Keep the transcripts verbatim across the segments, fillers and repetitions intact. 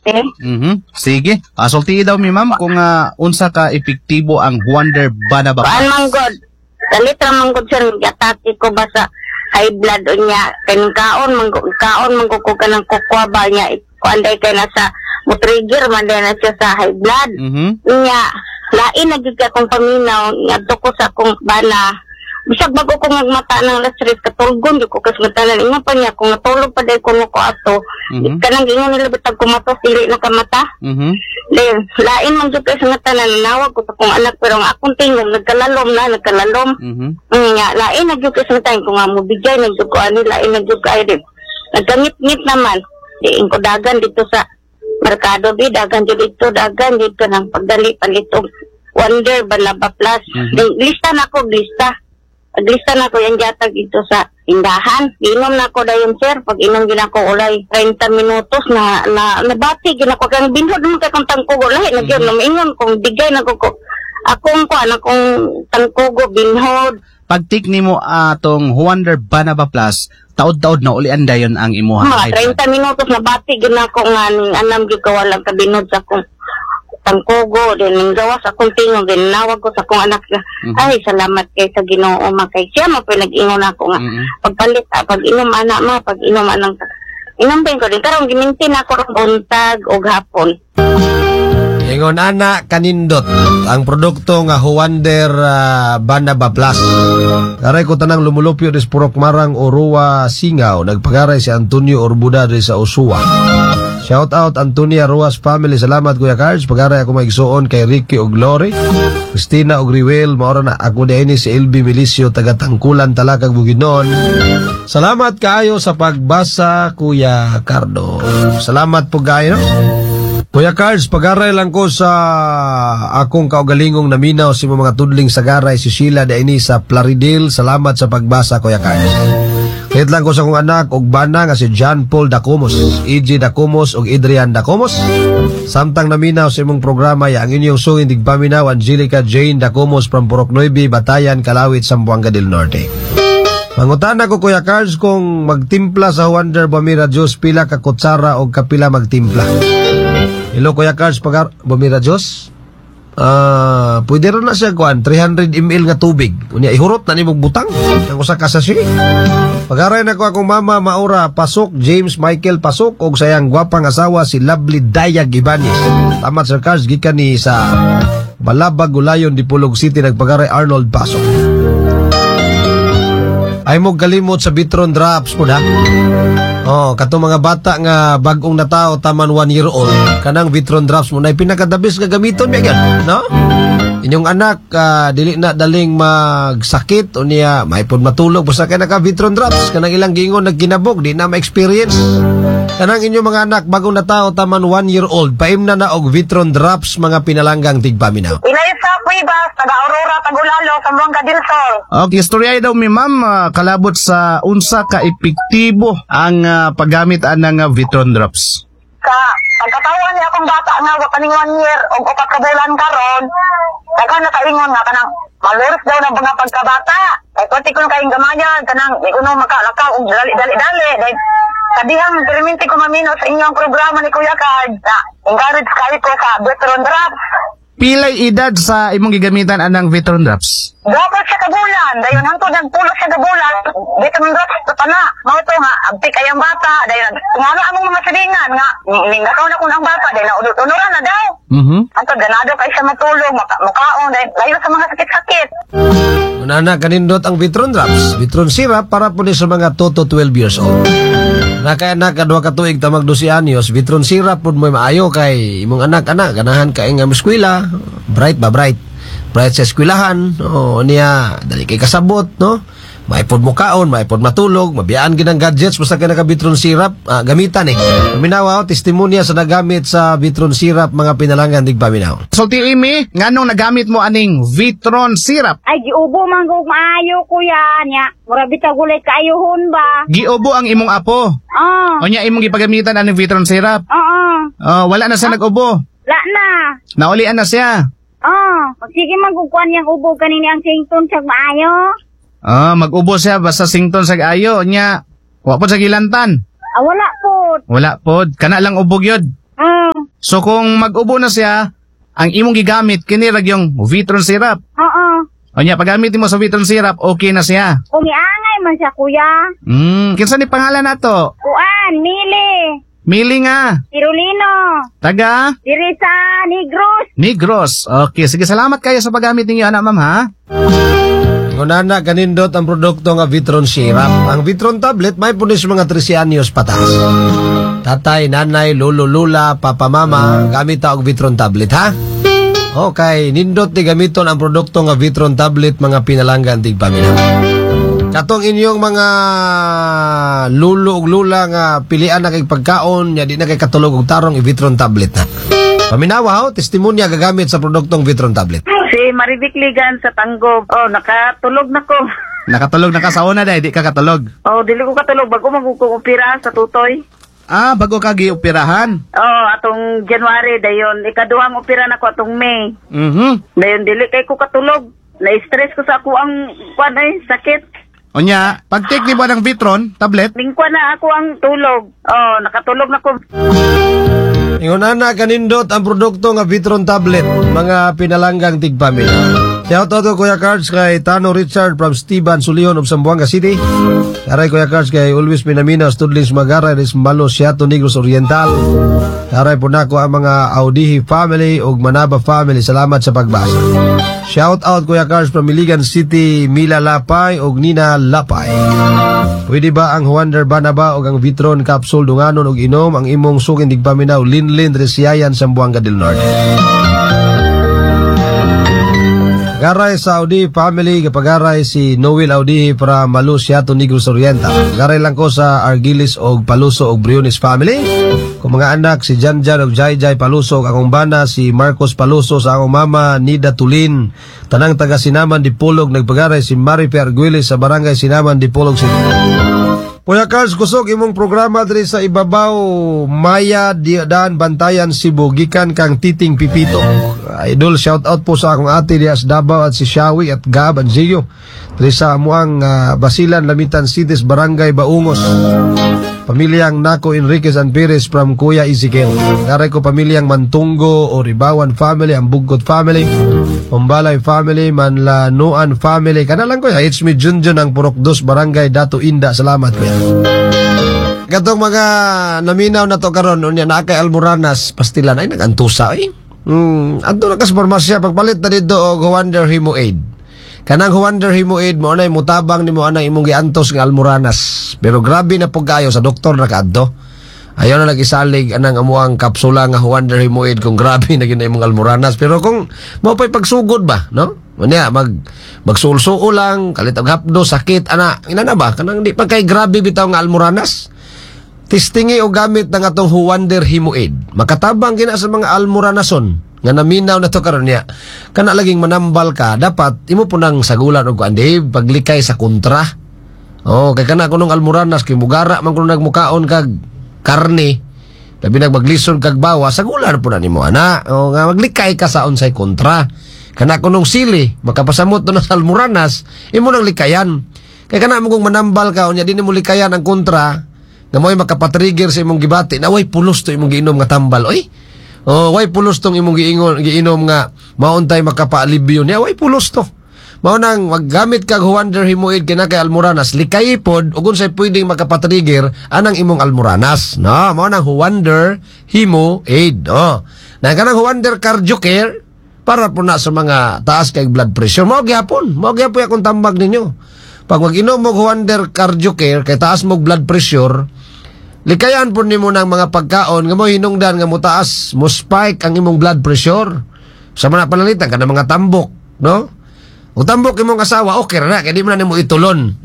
Eh? Mhm. Sige. Ah, sulti daw mi ma'am kung ah, unsa ka epektibo ang Wonder Banaba Kuan Plus. man god. Dalit ra man god sir, gatati ko ba sa high blood unya. Kay kaon man ko- kaon man ko ko kanang kokwa ba niya. Kuan day kay nasa mo trigger man day na siya sa high blood. Mhm. Nya lain na gid ka kong paminaw ngadto ko sa akong bana. Bisag bago ko magmata ng lasris katulgon gyud ko kas matalan ingon pa niya kung natulog pa day ko ko ato. Mhm. Kanang ingon nila bitag kumatos dili na kamata. Mhm. Then, lain man jud kay sa nga tanan nanawag ko sa kong anak pero ang akong tingog nagkalalom na nagkalalom. Mhm. Mm, nga lain na jud kay sa nga tanan ko nga mo bigay na jud ko ani lain na jud kay din. Nagkangit-ngit naman. Diin ko dagan dito sa merkado bi dagan jud dito dagan dito nang pagdali palito Wonder Banaba Plus. Mhm. Then, lista na ko lista. Paglista na ko yung jatag dito sa tindahan. Inom na ko dayon sir. Pag inom gina ko ulay thirty minutos na na nabati gina ko kang binhod mo kay kung tangkugo lahi na gyud no ingon kung bigay na ko ko akong ko akong tangkugo binhod. Pagtik nimo atong Wonder Banaba Plus, taod-taod na ulian dayon ang imuha. Mga thirty minutos nabati gina ko nga ning anam gyud ko walang kabinhod sa akong tangkugo din ning gawas akong tingog din nawag ko sa akong anak nga Mhm. ay salamat kay sa Ginoo makay siya mo pa nag-ingon ako nga Mhm. pagpalit ah, pag inom anak ma pag inom anang inom ba ko din karon gimintin ako rong buntag og hapon. Ingon ana kanindot ang produkto nga Wonder uh, Banaba Plus. Aray ko tanang lumulupyo des purok marang Orua Singaw, nagpagaray si Antonio Orbuda des sa Usua. Shout out Antonia Ruas family, salamat Kuya Cards. Pagaray ako maigsuon kay Ricky og Glory, Christina og Riwel, maora na ako diini si L B Milicio taga Tangkulan Talakag Bugidnon. Salamat kaayo sa pagbasa Kuya Cardo. Salamat po kayo. Kuya Cards, pag-aray lang ko sa akong kaugalingong naminaw si mga tudling sagaray si Sheila Daini sa Plaridel. Salamat sa pagbasa, Kuya Cards. Hit lang ko sa akong anak og bana nga si John Paul Dacomos, E J Dacomos og Adrian Dacomos. Samtang naminaw sa imong programa ya ang inyong sungin digpaminaw Angelica Jane Dacomos from Purok Nueve, Batayan, Kalawit, Zamboanga del Norte. Mangutana ko Kuya Cards kung magtimpla sa Wonder Bamira Diyos pila ka kutsara o kapila magtimpla. Hello Kuya Cards, pag Bamira Diyos? Ah, uh, pwede rin na siya kuan three hundred milliliters nga tubig. Unya ihurot na nimog butang ang usa ka sachet. Pagaray na ko akong mama Maura Pasok, James Michael Pasok og sayang gwapang asawa si Lovely Dayag Ibanez. Tamat Sir Cards gikan ni sa Balabag Gulayon Dipolog City nagpagaray Arnold Pasok. Ay mo galimot sa Vitron Drops po na. Oh, kato mga bata nga bagong natao taman one year old, kanang Vitron Drops mo na pinakadabis nga gamiton mi gyud, no? Inyong anak uh, dili na daling magsakit o niya may pud matulog basta kay naka Vitron Drops kanang ilang gingon nagkinabog di na ma-experience. Kanang inyong mga anak bagong natao taman one year old, paimna na og Vitron Drops mga pinalanggang tigpaminaw. Ilayo sa Cuevas, taga Aurora, Tagulalo, Zamboanga del Sur. Okay, istorya daw mi ma'am ah, kalabot sa unsa ka epektibo ang ah, paggamit anang uh, Vitron Drops. Sa pagkatawan niya akong bata nga wa kaning one year og upat ka bulan karon, daghang nakaingon nga kanang maluros daw na mga pagkabata. Kay kunti kun kaing gamayan kanang iguno makalakaw og dali-dali dali. Kadihang implemente ko mamino sa inyong programa ni Kuya Card. Na encourage kayo ko sa Vitron Drops. Pilay edad sa imong gigamitan anang Vitron Drops? Dapat sa kabulan, dayon hangtod nagpulos sa kabulan, Vitron Drops pa na. Mao to nga abti kayang bata, dayon ngano among mga silingan nga ningakaw na kun ang bata, dayon naudot-unuran na daw. Mhm. Hangtod ganado kay sa matulog, maka mukaon dayon layo sa mga sakit-sakit. Unana kanindot ang Vitron Drops, Vitron Syrup para po ni sa mga two to twelve years old. Naka anak kadua ka tuig tamag twelve anyos, Vitron Syrup pud mo maayo kay imong anak-anak ganahan kay nga eskwela, bright ba bright. Bright sa eskwelahan, o niya dali kay kasabot, no? Maipod mo kaon, maipod matulog, mabiyaan ginang gadgets basta kay naka Vitron Syrup, ah, gamitan eh. Paminaw testimonya sa nagamit sa Vitron Syrup mga pinalangan tigpaminaw. Sulti imi, nganong nagamit mo aning Vitron Syrup? Ay, giubo man ko maayo kuya niya. Mura bitag ulit kaayuhon ba? Giubo ang imong apo. Ah, O niya imong gipagamitan aning Vitron Syrup. oo. Oh, wala na siya nag-ubo. La na. Naulian na siya. Ah, sige man kukuan yang ubo kanini ang sington sa maayo. Ah, mag-ubo siya basta sington sa ayo nya. Wa pod sa gilantan. Ah, wala po. Wala pod, kana lang ubog yod. Ah, So kung mag-ubo na siya, ang imong gigamit kini ra yung Vitron syrup. Oo. O nya paggamit mo sa Vitron syrup, okay na siya. Umiangay man siya, kuya. Hmm, kinsa ni pangalan nato? Kuan, Mili. Mili nga. Tirulino. Taga Diri sa Negros. Negros. Okay, sige, salamat kayo sa paggamit ninyo, anak ma'am, ha? Ngunana, kanindot ang produkto nga Vitron Syrup. Ang Vitron tablet, may punis mga trisi anyos patas. Tatay, nanay, lolo, lula, papa, mama, gamit ta og Vitron tablet, ha? Okay, nindot ni gamiton ang produkto nga Vitron tablet, mga pinalanggan tig pamilya. Katong inyong mga lulo ug lula nga pilian na kay pagkaon, nya di na kay katulog og tarong i-Vitron tablet na. Paminawa ho, testimonya gagamit sa produktong Vitron tablet. Si Marivic Ligan sa Tanggob. Oh, nakatulog na ko. Nakatulog na ka sa una, day, di ka katulog. Oh, dili ko katulog bago magkukumpira sa tutoy. Ah, bago ka gioperahan. Oh, atong January dayon, ikaduhang opera na ko atong May. Mhm. Dayon dili kay ko katulog. Na-stress ko sa ako ang kwan ay sakit. O nya, pag-take ni ba ng Vitron tablet? Lingkwa na ako ang tulog. Oh, nakatulog na ko. Ingunana, kanindot ang produkto nga Vitron tablet, mga pinalanggang tigpamilya. Shout out to Kuya Cards kay Tano Richard from Steven Sulion of Zamboanga City. Aray Kuya Cards kay Always Minamina, Studlings Magaray, Rismalo, Siato, Negros Oriental. Aray po na ko ang mga Audihi family o Manaba family. Salamat sa pagbasa. Shout out Kuya Cards from Miligan City, Mila Lapay o Nina Lapay. Pwede ba ang Wonder Banaba o ang Vitron Capsule dunganon og inom ang imong sukin digpaminaw Linlin Resiayan Zamboanga del Norte. Garay sa Audi family, kapagaray si Noel Audi para Malu Siato Negros Oriental. Garay lang ko sa Argilis og Paluso og Briones family. Kung mga anak si Janjan og Jai Jai Paluso og akong bana si Marcos Paluso sa akong mama Nida Tulin. Tanang taga Sinaman Dipolog nagpagaray si Maripe Arguilis sa barangay Sinaman Dipolog City. Kuya Carls, kusog imong programa diri sa ibabaw Maya Diadaan Bantayan Cebu gikan kang Titing Pipito. Idol, shout out po sa akong ate Dias Davao at si Shawi at Gab at Zio diri sa amuang uh, Basilan Lamitan Cities Barangay Baungos. Pamilyang Naco Enriquez and Perez from Kuya Ezekiel. Garay ko pamilyang Mantunggo o Ribawan family, ang Bugot family, Pambalay family, Manlanuan family. Kanalang ko ya, it's me Junjun ang Purok dos Barangay Dato Inda. Salamat ko ya. Katong mga naminaw na to karon unya na kay Almoranas pastilan ay nagantusa eh. Hmm, adto na kas farmasya pagpalit na dito og Wonder Hemo Aid. Kanang Wonder Hemo Aid mo anay mutabang nimo anang imong giantos nga Almoranas. Pero grabe na pug kayo sa doktor na kadto. Ayaw na nagisalig anang amuang kapsula nga Wonder Hemo Aid kung grabe na gina imong Almoranas. Pero kung mao pay pagsugod ba, no? Unya mag magsuol-suol lang, kalit og hapdo, sakit ana, ina na ba kanang di pa kay grabe bitaw nga Almoranas. Tistingi o gamit ng atong Wonder Hemo Aid. Makatabang gina sa mga Almoranason nga naminaw na to karon niya. Kana laging manambal ka, dapat imo po nang sagulan og kuan Dave paglikay sa kontra. Oh, kay kana kunong Almoranas kay mugara man kuno nagmukaon kag karne. Labi nagmaglison kag bawa, sagulan po na nimo ana. Oh, nga maglikay ka sa unsay kontra. Kana kunong sili, makapasamot na sa Almoranas, imo nang likayan. Kay kana mo kung manambal ka unya dinhi mo likayan ang kontra. Nga mo'y makapatrigger sa imong gibati na way pulos to imong giinom nga tambal. Oy, oh, way pulos tong imong giingon giinom nga mauntay makapaalibyo niya. Way pulos to. Mao nang maggamit kag Wonder Hemo Aid kina kay Almoranas, likay pod ug unsay pwedeng makapatrigger anang imong Almoranas. No, mao nang Wonder Hemo Aid. Oh. Nang kanang Wonder Cardio Care para po na sa mga taas kay blood pressure. Mao gyapon, mao gyapon akong tambag ninyo. Pag mag-inom mo Wonder Cardio Care kay taas mo blood pressure, likayan po nimo ng mga pagkaon nga mo hinungdan nga mo taas, mo spike ang imong blood pressure. Sa mga panalitan ka ng mga tambok, no? Kung tambok imong asawa, okay na, kaya di mo na nimo itulon.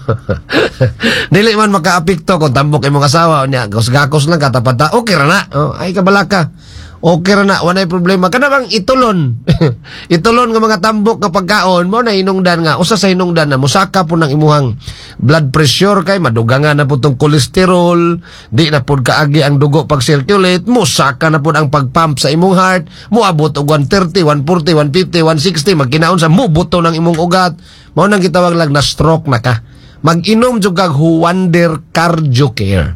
Dili man makaapikto kung tambok imong asawa, niya, gakos lang katapata, okay na, oh, ay kabalaka. Okay ra na, wala problema. Kana bang itulon? Itulon nga mga tambok nga pagkaon mo na hinungdan nga. Usa sa hinungdan na musaka po ng imuhang blood pressure kay madugangan na po tong kolesterol, di na po kaagi ang dugo pag circulate, musaka na po ang pagpump sa imong heart, muabot og one thirty, one forty, one fifty, one sixty, magkinaon sa mubuto ng imong ugat. Mao nang gitawag lang na stroke na ka. Mag-inom jud kag Wonder Cardio Care.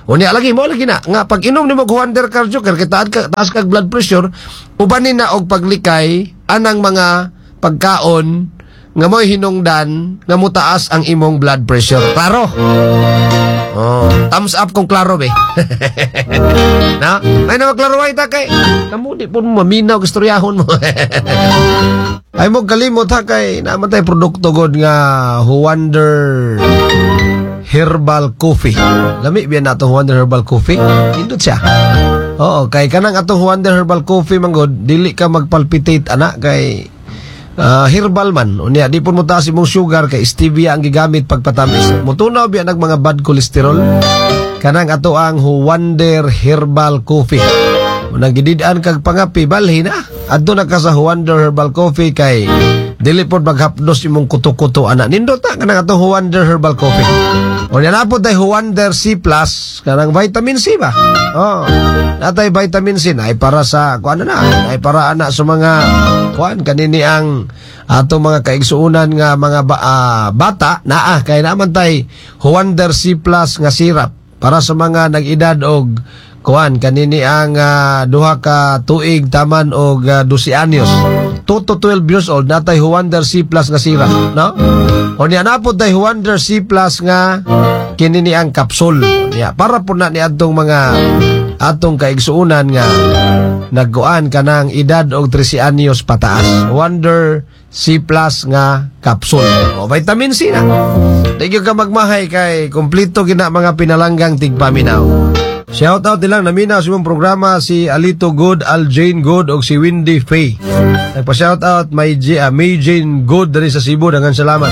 Unya lagi mo lagi na nga pag inom nimo Wonder Car Joker kay taas ka taas kag blood pressure, ubanin na og paglikay anang mga pagkaon nga mo'y hinungdan nga mutaas ang imong blood pressure. Klaro? Oh, thumbs up kung klaro be. Na? Ay na maklaro ay ta kay kamo di po maminaw kay istoryahon mo. Ay mo kalimot ha kay namatay produkto god nga Wonder Herbal Coffee. Lami biyan nato Wonder Herbal Coffee. Indot siya. Oo, kay kanang atong Wonder Herbal Coffee manggod dili ka magpalpitate ana kay uh, herbal man. Unya di pun mo taas imong sugar kay stevia ang gigamit pagpatamis. Mutunaw biyan ang mga bad cholesterol. Kanang ato ang Wonder Herbal Coffee. Unang gididaan kag pangapi balhin na. Adto na ka sa Wonder Herbal Coffee kay dili pod maghapdos imong kuto-kuto ana. Nindot ta kanang ato Wonder Herbal Coffee. Unya na po tayo Wonder C Plus, kanang vitamin C ba? Oh, natay vitamin C na ay para sa, kuan na, ay para ana sa mga, kuan, kanini ang ato mga kaigsuunan nga mga ba, uh, bata, na ah, kaya naman tay Wonder C Plus nga sirap, para sa mga nag-edad og, kuan, kanini ang uh, duha ka tuig taman og uh, twelve anyos. two to twelve years old, natay Wonder C Plus nga sirap, no? O niya na po tayo Wonder C Plus nga kinini ang kapsul. Ya, para po na ni atong mga atong kaigsuunan nga nagkuan ka ng edad og thirteen anyos pataas. Wonder C Plus nga kapsul. O vitamin C na. Thank you ka magmahay kay kompleto gina mga pinalanggang tigpaminaw. Shout out nilang namina sa imong programa si Alito Good, Aljane Good og si Windy Faye. Nagpa-shout out may J, uh, May Jane Good dari sa Cebu, dangan salamat.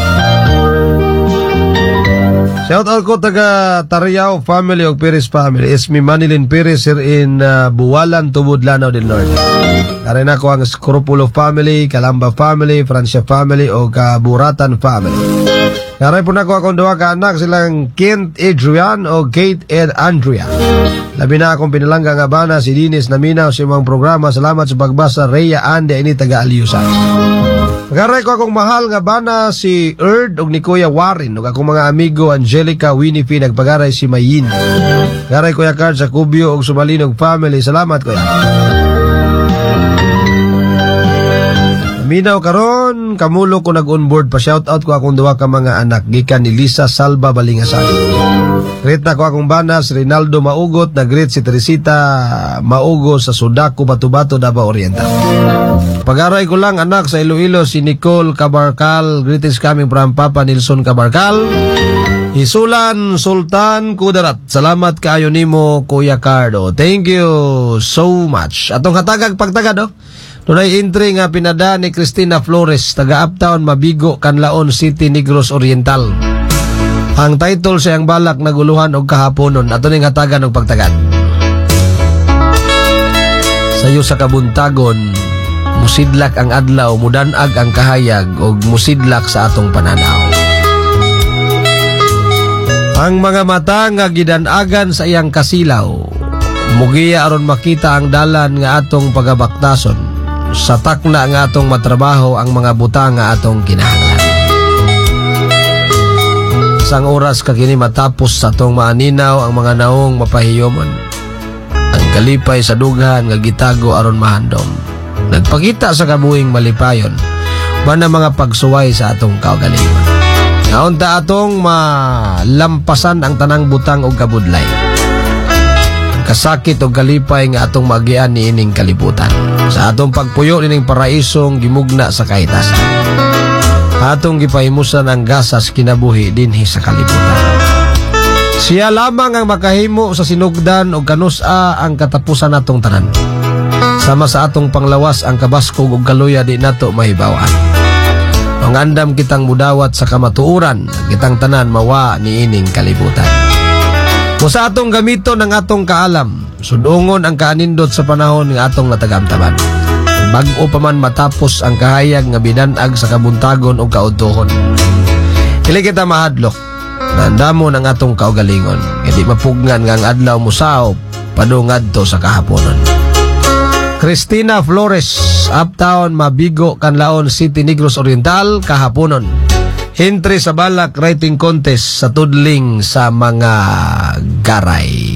Shout out ko taga Tariao family og Perez family. Esmi Manilin Perez here in uh, Buwalan, Tubod, Lanao del Norte. Karin ako ang Scropulo family, Calamba family, Francia family o Kaburatan family. Karay po na ko akong duwa ka anak silang Kent Adrian o Kate Ed Andrea. Labi na akong pinalangga nga bana si Dinis Naminaw sa imong programa. Salamat sa pagbasa. Rhea Ande ini taga Aliusan. Karay ko akong mahal nga bana si Erd og ni Kuya Warren og akong mga amigo Angelica, Winnie P. Nagpagaray si Mayin. Karay Kuya Card sa Kubyo og Sumalinog family. Salamat Kuya. Minaw karon kamulo ko nag-onboard pa shoutout ko akong duwa ka mga anak gikan ni Lisa Salva Balingasan. Greet na ko akong banas Rinaldo Maugot, nag-greet si Teresita Maugo sa Sudaco, Batubato, Davao Oriental. Pag-aray ko lang anak sa Iloilo si Nicole Cabarcal, greetings coming from Papa Nilson Cabarcal. Isulan Sultan Kudarat, salamat kaayo nimo Kuya Cardo. Thank you so much. Atong hatagag pagtagad oh. Tunay entry nga pinada ni Cristina Flores, taga Uptown, Mabigo, Canlaon City, Negros Oriental. Ang title siyang balak naguluhan og kahaponon. Ato ning hatagan og pagtagad. Sayo sa kabuntagon, musidlak ang adlaw, mudanag ang kahayag og musidlak sa atong pananaw. Ang mga mata nga gidanagan sa iyang kasilaw, mugiya aron makita ang dalan nga atong pagabaktason. Sa takna nga atong matrabaho ang mga buta nga atong kinahanglan. Sang oras kakini matapos sa atong maaninaw ang mga naong mapahiyomon. Ang kalipay sa dughan nga gitago aron mahandom. Nagpakita sa kabuhing malipayon bana mga pagsuway sa atong kaugalingon. Naunta atong malampasan ang tanang butang og kabudlay. Kasakit o kalipay nga atong magian ni ining kalibutan. Sa atong pagpuyo nining paraisong gimugna sa kahitasan. Atong gipahimusan ang gasas kinabuhi dinhi sa kalibutan. Siya lamang ang makahimo sa sinugdan o kanusa ang katapusan natong tanan. Sama sa atong panglawas ang kabaskog o kaluya di nato mahibawaan. Mangandam kitang mudawat sa kamatuuran, kitang tanan mawa ni ining kalibutan. Kung sa atong gamito ng atong kaalam, sudungon ang kaanindot sa panahon ng atong natagamtaman. Bago pa man matapos ang kahayag nga bidanag sa kabuntagon o kautuhon. Dili kita mahadlok, nandamo ng atong kaugalingon, hindi mapugnan nga ang adlaw musaw, padungad to sa kahaponon. Cristina Flores, Uptown, Mabigo, Canlaon City, Negros Oriental, kahaponon. Entry sa balak writing contest sa tudling sa mga garay.